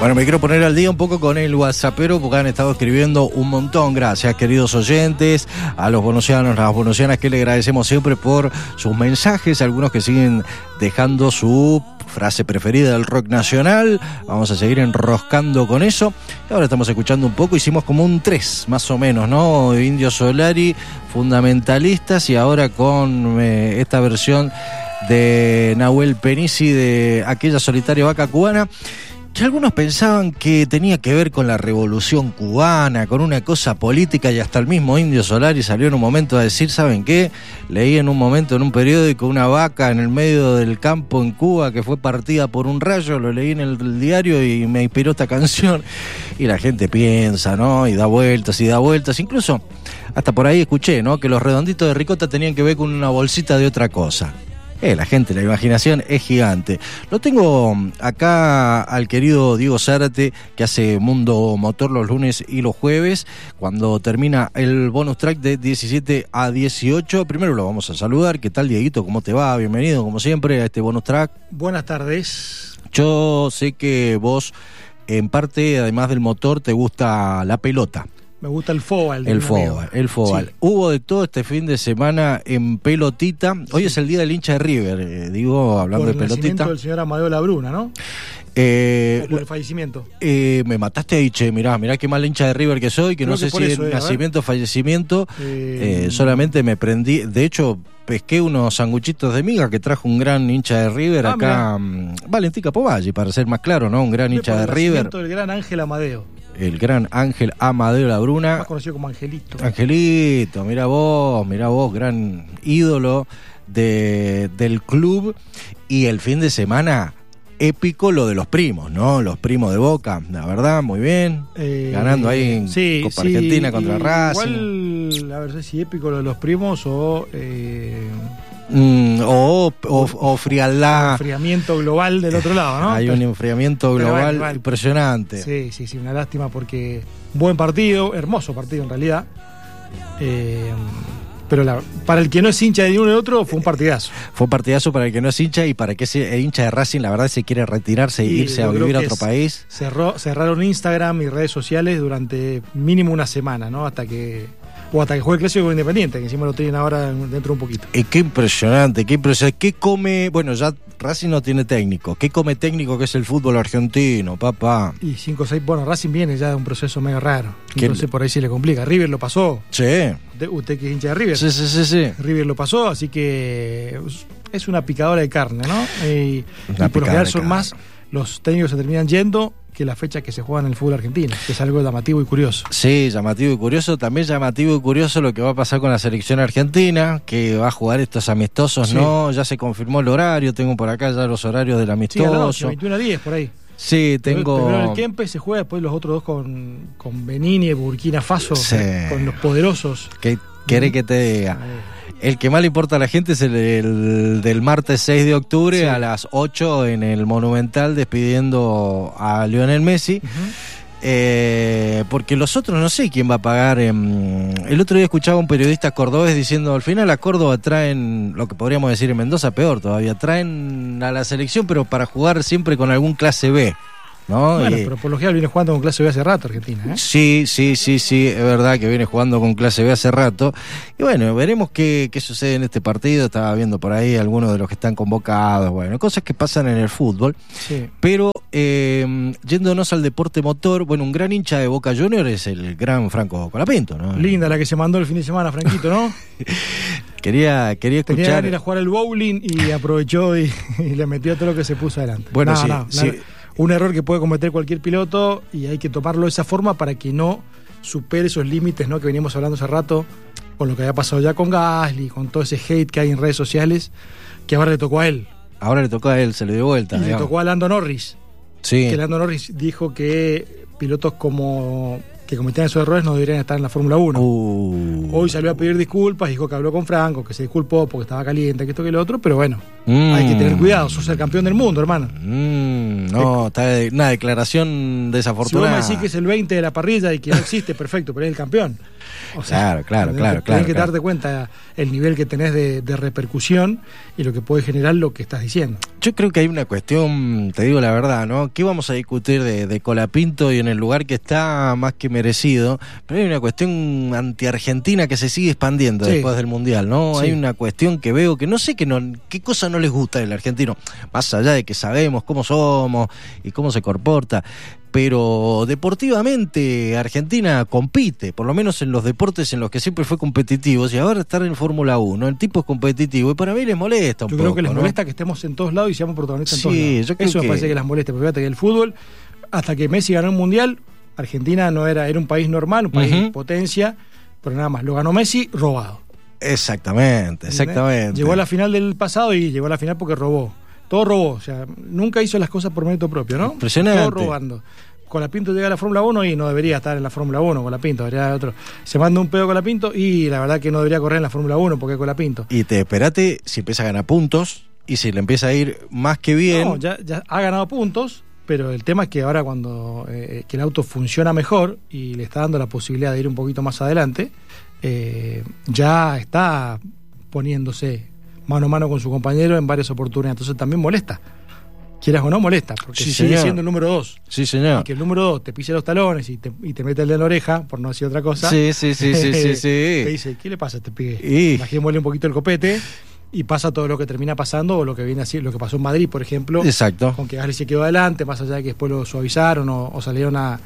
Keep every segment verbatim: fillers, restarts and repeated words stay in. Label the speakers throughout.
Speaker 1: Bueno, me quiero poner al día un poco con el WhatsAppero porque han estado escribiendo un montón. Gracias, queridos oyentes, a los bonusianos, a las bonusianas, que le agradecemos siempre por sus mensajes, algunos que siguen dejando su frase preferida del rock nacional. Vamos a seguir enroscando con eso. Ahora estamos escuchando un poco, hicimos como un tres, más o menos, ¿no? Indio Solari, Fundamentalistas, y ahora con eh, esta versión de Nahuel Penisi de Aquella Solitaria Vaca Cubana, que algunos pensaban que tenía que ver con la revolución cubana, con una cosa política, y hasta el mismo Indio Solari salió en un momento a decir, ¿saben qué? Leí en un momento en un periódico una vaca en el medio del campo en Cuba que fue partida por un rayo, lo leí en el diario y me inspiró esta canción. Y la gente piensa, ¿no? Y da vueltas y da vueltas, incluso hasta por ahí escuché, ¿no? Que los redonditos de ricota tenían que ver con una bolsita de otra cosa. Eh, la gente, la imaginación es gigante. Lo tengo acá al querido Diego Zárate, que hace Mundo Motor los lunes y los jueves, cuando termina el bonus track de diecisiete a dieciocho. Primero lo vamos a saludar. ¿Qué tal, Dieguito? ¿Cómo te va? Bienvenido, como siempre, a este bonus track.
Speaker 2: Buenas tardes.
Speaker 1: Yo sé que vos, en parte, además del motor, te gusta la pelota.
Speaker 2: Me gusta el fóbal.
Speaker 1: El fóbal, el fóbal. Sí. Hubo de todo este fin de semana en pelotita. Hoy sí. Es el día del hincha de River, eh, digo, hablando
Speaker 2: por
Speaker 1: de pelotita.
Speaker 2: El nacimiento del señor Amadeo Labruna, ¿no?
Speaker 1: Eh,
Speaker 2: o por el fallecimiento.
Speaker 1: Eh, me mataste ahí, che, mirá, mirá qué mal hincha de River que soy, que Creo no que sé si es eh, nacimiento o fallecimiento. Eh... Eh, solamente me prendí, de hecho, pesqué unos sanguchitos de miga que trajo un gran hincha de River ah, acá, um, Valentín Capovalli, para ser más claro, ¿no? Un gran hincha de River.
Speaker 2: El gran Ángel Amadeo.
Speaker 1: El gran Ángel Amadeo Labruna.
Speaker 2: Más conocido como Angelito.
Speaker 1: Angelito, mira vos, mira vos, gran ídolo de, del club. Y el fin de semana, épico lo de los primos, ¿no? Los primos de Boca, la verdad, muy bien. Eh, ganando ahí en
Speaker 2: sí,
Speaker 1: Copa
Speaker 2: sí,
Speaker 1: Argentina contra Racing.
Speaker 2: Igual, a ver, sé si épico lo de los primos o... Eh...
Speaker 1: Mm, o, o, o frialdad.
Speaker 2: Enfriamiento global del otro lado, ¿no?
Speaker 1: Hay un enfriamiento global bueno, bueno. impresionante.
Speaker 2: Sí, sí, sí, una lástima porque buen partido, hermoso partido en realidad. Eh, pero la, para el que no es hincha de uno y otro fue un partidazo.
Speaker 1: Fue un partidazo para el que no es hincha, y para que ese hincha de Racing la verdad se quiere retirarse e irse a vivir a otro país.
Speaker 2: Cerró, cerraron Instagram y redes sociales durante mínimo una semana, ¿no? Hasta que... O hasta que juegue el clásico Independiente, que encima lo tienen ahora dentro de un poquito.
Speaker 1: Y qué impresionante, qué impresionante. ¿Qué come? Bueno, ya Racing no tiene técnico. ¿Qué come técnico que es el fútbol argentino, papá?
Speaker 2: Y cinco o seis, bueno, Racing viene ya de un proceso medio raro. Entonces por ahí sí le complica. River lo pasó.
Speaker 1: Sí.
Speaker 2: Usted, usted que es hincha de River.
Speaker 1: Sí, sí, sí, sí.
Speaker 2: River lo pasó, así que es una picadora de carne, ¿no? Y, y por lo general son más los técnicos se terminan yendo que la fecha que se juega en el fútbol argentino, que es algo llamativo y curioso.
Speaker 1: Sí, llamativo y curioso. También llamativo y curioso lo que va a pasar con la selección argentina, que va a jugar estos amistosos, sí. ¿No? Ya se confirmó el horario, tengo por acá ya los horarios del amistoso. Sí, a la noche,
Speaker 2: veintiuno a diez, por ahí.
Speaker 1: Sí, tengo...
Speaker 2: Primero el Kempe se juega, después los otros dos con, con Benín y Burkina Faso, sí. Con los poderosos.
Speaker 1: ¿Qué querés que te diga? El que más le importa a la gente es el, el del martes seis de octubre, sí. A las ocho en el Monumental, despidiendo a Lionel Messi. Uh-huh. eh, porque los otros no sé quién va a pagar. Eh, el otro día escuchaba a un periodista cordobés diciendo, al final a Córdoba traen, lo que podríamos decir en Mendoza, peor todavía, traen a la selección, pero para jugar siempre con algún clase B. ¿No?
Speaker 2: Bueno,
Speaker 1: y,
Speaker 2: pero por lo general viene jugando con clase B hace rato Argentina, ¿eh?
Speaker 1: Sí, sí, sí, sí, es verdad que viene jugando con clase B hace rato. Y bueno, veremos qué, qué sucede en este partido. Estaba viendo por ahí algunos de los que están convocados, bueno, cosas que pasan en el fútbol.
Speaker 2: Sí.
Speaker 1: Pero eh, yéndonos al deporte motor, bueno, un gran hincha de Boca Juniors es el gran Franco Colapinto, ¿no?
Speaker 2: Linda la que se mandó el fin de semana, Franquito, ¿no?
Speaker 1: Quería, quería escuchar.
Speaker 2: Tenía que ir a jugar el bowling y aprovechó y, y le metió todo lo que se puso adelante.
Speaker 1: Bueno,
Speaker 2: no,
Speaker 1: sí,
Speaker 2: no,
Speaker 1: sí.
Speaker 2: No, un error que puede cometer cualquier piloto y hay que tomarlo de esa forma para que no supere esos límites, ¿no? Que veníamos hablando hace rato con lo que había pasado ya con Gasly, con todo ese hate que hay en redes sociales, que ahora le tocó a él.
Speaker 1: Ahora le tocó a él, se le dio vuelta.
Speaker 2: Y
Speaker 1: digamos.
Speaker 2: le tocó a Lando Norris.
Speaker 1: Sí.
Speaker 2: Que Lando Norris dijo que pilotos como que cometían esos errores no deberían estar en la Fórmula uno.
Speaker 1: Uh.
Speaker 2: Hoy salió a pedir disculpas, dijo que habló con Franco, que se disculpó porque estaba caliente, que esto que lo otro, pero bueno, Mm. Hay que tener cuidado, sos el campeón del mundo, hermano.
Speaker 1: Mm, no, está de, una declaración desafortunada.
Speaker 2: Si vos me decís que es el veinte de la parrilla y que no existe, perfecto, pero es el campeón. O sea,
Speaker 1: claro, claro,
Speaker 2: tenés,
Speaker 1: claro.
Speaker 2: Tenés
Speaker 1: claro,
Speaker 2: que
Speaker 1: claro.
Speaker 2: darte cuenta el nivel que tenés de, de repercusión y lo que puede generar lo que estás diciendo.
Speaker 1: Yo creo que hay una cuestión, te digo la verdad, ¿no? ¿Qué vamos a discutir de, de Colapinto y en el lugar que está más que merecido? Pero hay una cuestión anti-argentina que se sigue expandiendo sí. después del Mundial, ¿no? Sí. Hay una cuestión que veo que no sé qué, no, qué cosa no les gusta del argentino, más allá de que sabemos cómo somos y cómo se comporta. Pero deportivamente Argentina compite, por lo menos en los deportes en los que siempre fue competitivo, y ahora estar en Fórmula uno, el tipo es competitivo, y para mí les molesta un
Speaker 2: yo
Speaker 1: poco.
Speaker 2: Yo creo que les
Speaker 1: ¿no?
Speaker 2: molesta que estemos en todos lados y seamos protagonistas
Speaker 1: sí,
Speaker 2: en todos lados.
Speaker 1: Yo creo
Speaker 2: Eso
Speaker 1: que...
Speaker 2: me parece que les molesta, porque fíjate que el fútbol, hasta que Messi ganó el Mundial, Argentina no era, era un país normal, un país uh-huh. potencia, pero nada más, lo ganó Messi robado.
Speaker 1: Exactamente, exactamente.
Speaker 2: Llegó a la final del pasado y llegó a la final porque robó. Todo robó, o sea, nunca hizo las cosas por mérito propio, ¿no?
Speaker 1: Impresionante.
Speaker 2: Todo robando. Colapinto llega a la Fórmula uno y no debería estar en la Fórmula uno, Colapinto, debería otro. Se manda un pedo Colapinto y la verdad que no debería correr en la Fórmula uno porque es Colapinto.
Speaker 1: Y te esperate si empieza a ganar puntos y si le empieza a ir más que bien.
Speaker 2: No, ya, ya ha ganado puntos, pero el tema es que ahora cuando eh, que el auto funciona mejor y le está dando la posibilidad de ir un poquito más adelante, eh, ya está poniéndose mano a mano con su compañero en varias oportunidades, entonces también molesta. Quieras o no, molesta, porque
Speaker 1: sí,
Speaker 2: sigue
Speaker 1: señor.
Speaker 2: siendo el número dos.
Speaker 1: Sí, señor.
Speaker 2: Y que el número dos te pise los talones y te, y te mete el dedo en la oreja, por no decir otra cosa.
Speaker 1: Sí, sí, sí, sí, sí, sí.
Speaker 2: Te dice, ¿qué le pasa a este pibe?
Speaker 1: Y...
Speaker 2: Imaginémosle un poquito el copete y pasa todo lo que termina pasando, o lo que viene así, lo que pasó en Madrid, por ejemplo.
Speaker 1: Exacto.
Speaker 2: Con que Gasly se quedó adelante, más allá de que después lo suavizaron o, o salieron a,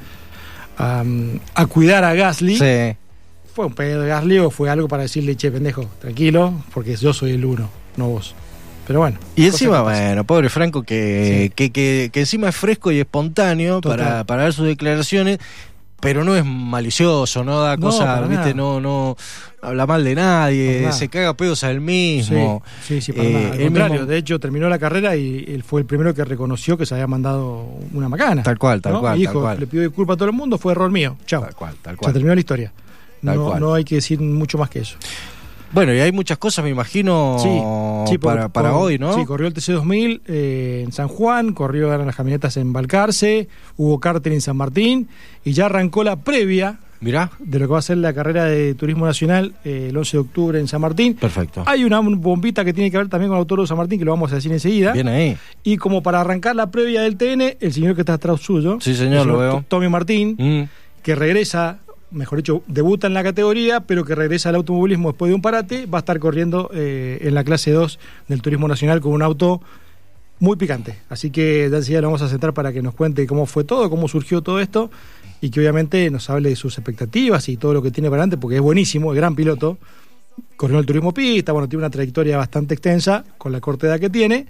Speaker 2: a, a cuidar a Gasly.
Speaker 1: Sí.
Speaker 2: ¿Fue un pedo de Gasly o fue algo para decirle, che, pendejo, tranquilo, porque yo soy el uno, no vos? Pero bueno.
Speaker 1: Y encima, bueno, pobre Franco, que, sí. que, que, que encima es fresco y espontáneo para, para dar sus declaraciones, pero no es malicioso, no da no, cosas, viste, no, no habla mal de nadie, se caga pedos a él mismo.
Speaker 2: Sí, sí, sí para eh, nada. Al contrario, mismo... de hecho, terminó la carrera y él fue el primero que reconoció que se había mandado una macana.
Speaker 1: Tal cual, tal
Speaker 2: ¿no?
Speaker 1: cual.
Speaker 2: Y dijo,
Speaker 1: tal cual.
Speaker 2: le pido disculpas a todo el mundo, fue error mío. Chao.
Speaker 1: Tal cual, tal cual.
Speaker 2: Se terminó la historia. No, no hay que decir mucho más que eso.
Speaker 1: Bueno, y hay muchas cosas, me imagino, sí, sí, para, por, para por, hoy, ¿no?
Speaker 2: Sí, corrió el T C dos mil eh, en San Juan, corrió eran las camionetas en Balcarce, hubo karting en San Martín, y ya arrancó la previa
Speaker 1: Mirá.
Speaker 2: de lo que va a ser la carrera de Turismo Nacional eh, el once de octubre en San Martín.
Speaker 1: Perfecto.
Speaker 2: Hay una bombita que tiene que ver también con el Autódromo de San Martín, que lo vamos a decir enseguida.
Speaker 1: Bien ahí.
Speaker 2: Y como para arrancar la previa del T N, el señor que está atrás suyo,
Speaker 1: sí, señor, lo veo.
Speaker 2: Tommy Martín,
Speaker 1: mm.
Speaker 2: que regresa... mejor dicho, debuta en la categoría, pero que regresa al automovilismo después de un parate, va a estar corriendo eh, en la clase dos del Turismo Nacional con un auto muy picante. Así que ya enseguida lo vamos a sentar para que nos cuente cómo fue todo, cómo surgió todo esto, y que obviamente nos hable de sus expectativas y todo lo que tiene para adelante, porque es buenísimo, es gran piloto. Corrió el Turismo Pista, bueno, tiene una trayectoria bastante extensa con la corta edad que tiene.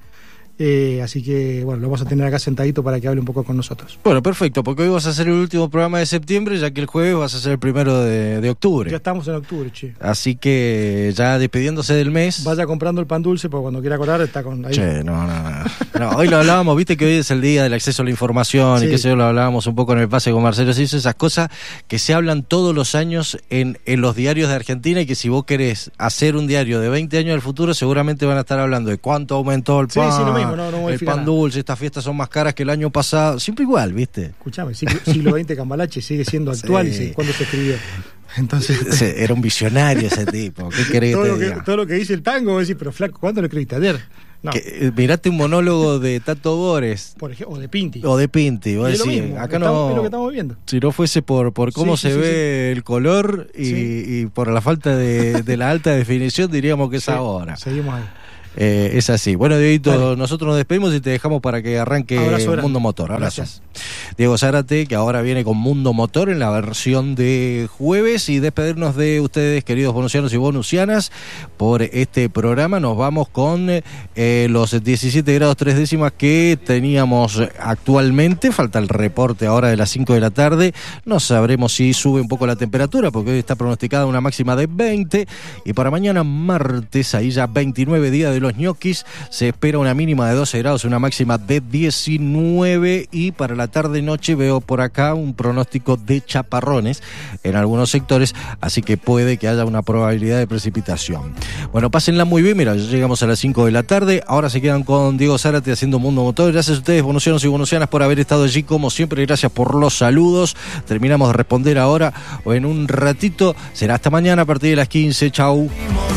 Speaker 2: Eh, así que, bueno, lo vamos a tener acá sentadito para que hable un poco con nosotros.
Speaker 1: Bueno, perfecto, porque hoy vas a hacer el último programa de septiembre, ya que el jueves vas a ser el primero de, de octubre.
Speaker 2: Ya estamos en octubre, che.
Speaker 1: Así que ya despidiéndose del mes.
Speaker 2: Vaya comprando el pan dulce, porque cuando quiera correr está con ahí.
Speaker 1: Che, no, no, no. no hoy lo hablábamos, viste que hoy es el día del acceso a la información, sí. Y que sé yo, lo hablábamos un poco en el pase con Marcelo Ciso, esas cosas que se hablan todos los años en, en los diarios de Argentina, y que si vos querés hacer un diario de veinte años del futuro, seguramente van a estar hablando de cuánto aumentó el pan.
Speaker 2: Sí, sí, lo mismo, no, no
Speaker 1: el pan dulce, estas fiestas son más caras que el año pasado, siempre igual, ¿viste?
Speaker 2: Escuchame, siglo, siglo veinte Cambalache sigue siendo actual, sí. ¿Cuándo se escribió? Entonces,
Speaker 1: era un visionario ese tipo, ¿qué querés
Speaker 2: todo
Speaker 1: que te
Speaker 2: lo que,
Speaker 1: diga?
Speaker 2: Todo lo que dice el tango, vos decís, pero flaco, ¿cuándo lo escribiste? Ayer. No.
Speaker 1: Que, mirate un monólogo de Tato Bores.
Speaker 2: Por ejemplo, o de Pinti.
Speaker 1: O de Pinti, vos decís,
Speaker 2: mismo,
Speaker 1: acá
Speaker 2: estamos,
Speaker 1: no.
Speaker 2: Es lo que estamos viendo.
Speaker 1: Si no fuese por, por cómo
Speaker 2: sí,
Speaker 1: se
Speaker 2: sí,
Speaker 1: ve
Speaker 2: sí.
Speaker 1: el color y, sí. y por la falta de, de la alta definición, diríamos que es
Speaker 2: sí,
Speaker 1: ahora.
Speaker 2: Seguimos ahí.
Speaker 1: Eh, es así. Bueno, Dieguito, vale. Nosotros nos despedimos y te dejamos para que arranque
Speaker 2: Abrazo
Speaker 1: Mundo Motor.
Speaker 2: Gracias.
Speaker 1: Diego Zárate, que ahora viene con Mundo Motor en la versión de jueves, y despedirnos de ustedes, queridos bonusianos y bonusianas, por este programa. Nos vamos con eh, los diecisiete grados tres décimas que teníamos actualmente. Falta el reporte ahora de las cinco de la tarde. No sabremos si sube un poco la temperatura, porque hoy está pronosticada una máxima de veinte, y para mañana martes, ahí ya veintinueve días de de los ñoquis se espera una mínima de doce grados, una máxima de diecinueve, y para la tarde-noche veo por acá un pronóstico de chaparrones en algunos sectores, así que puede que haya una probabilidad de precipitación. Bueno, pásenla muy bien, mira, ya llegamos a las cinco de la tarde, ahora se quedan con Diego Zárate haciendo Mundo Motor. Gracias a ustedes, bonucianos y bonucianas, por haber estado allí, como siempre, gracias por los saludos. Terminamos de responder ahora o en un ratito, será hasta mañana a partir de las quince. Chau.